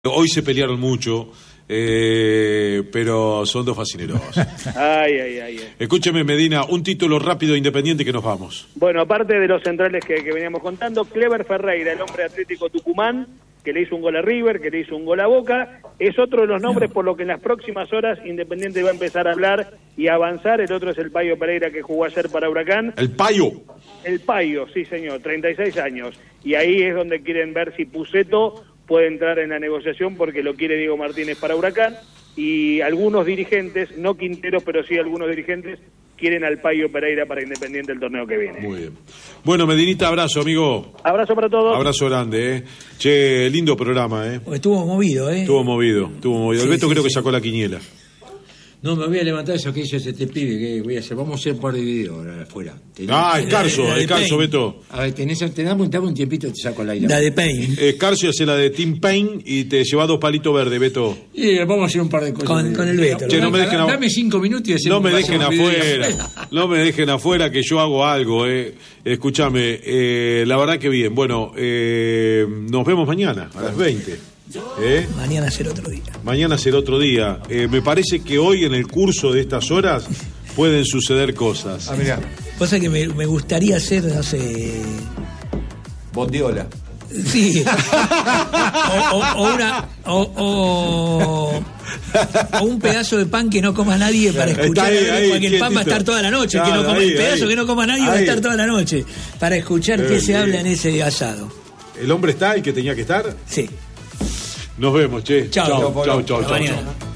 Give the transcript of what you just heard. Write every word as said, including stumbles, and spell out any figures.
Hoy se pelearon mucho, eh, pero son dos fascineros. Ay, ay, ay, ay. Escúcheme, Medina, un título rápido Independiente que nos vamos. Bueno, aparte de los centrales que, que veníamos contando, Clever Ferreira, el hombre atlético Tucumán, que le hizo un gol a River, que le hizo un gol a Boca, es otro de los nombres por lo que en las próximas horas Independiente va a empezar a hablar y a avanzar. El otro es el Payo Pereira, que jugó ayer para Huracán. El Payo. El Payo, sí señor, treinta y seis años. Y ahí es donde quieren ver si Pusetto puede entrar en la negociación, porque lo quiere Diego Martínez para Huracán, y algunos dirigentes, no Quinteros, pero sí algunos dirigentes, quieren al Payo Pereira para Independiente el torneo que viene. Muy bien. Bueno, Medinita, abrazo, amigo. Abrazo para todos. Abrazo grande, ¿eh? Che, lindo programa, ¿eh? Estuvo movido, ¿eh? Estuvo movido, estuvo movido. Sí, El Beto sí, creo sí. que sacó la quiniela. No, me voy a levantar eso que hizo este pibe, que voy a hacer. Vamos a hacer un par de videos ahora afuera. Ah, el Carso, la de el Carso, Pain. Beto. A ver, tenés, te dame, dame un tiempito y te saco el aire. La de Pain. Eh, Carso hace la de Team Pain y te lleva dos palitos verdes, Beto. Y vamos a hacer un par de cosas. Con- con el Beto. Che, no me dejen a- Dame cinco minutos y hacemos No me dejen hacemos videos. afuera, no me dejen afuera que yo hago algo, eh. Escúchame, eh, la verdad que bien. Bueno, eh, nos vemos mañana a las veinte. ¿Eh? Mañana será otro día. Mañana será otro día. Eh, me parece que hoy en el curso de estas horas pueden suceder cosas. Ah, mirá. Cosa que me, me gustaría hacer, no sé. Bondiola. Sí. O, o- o una. O, o- o un pedazo de pan que no coma nadie para Está escuchar. ahí, a ver, ahí, porque el pan va a quietito. estar toda la noche. el que Claro, no come, ahí, el pedazo ahí. que no coma nadie va a Ahí. estar toda la noche. Para escuchar qué Eh, se eh. habla en ese asado. ¿El hombre está el que tenía que estar? Sí. Nos vemos, che. Chao. chao, Chao, chao, chao, Hasta chao. mañana.